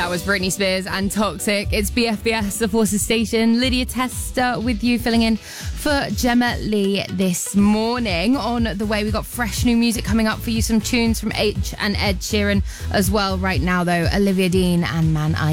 That was Britney Spears and Toxic. It's BFBS, the Forces Station. Lydia Tester with you, filling in for Gemma Lee this morning. On the way, we got fresh new music coming up for you. Some tunes from H and Ed Sheeran as well. Right now, though, Olivia Dean and Man I